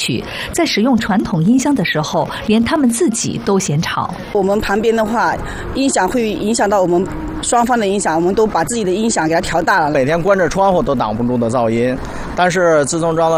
曲，在使用传统音箱的时候，连他们自己都嫌吵。 我们旁边的话，音响会影响到我们双方的音响，我们都把自己的音响给它调大了。 每天关着窗户都挡不住的噪音，但是自从装了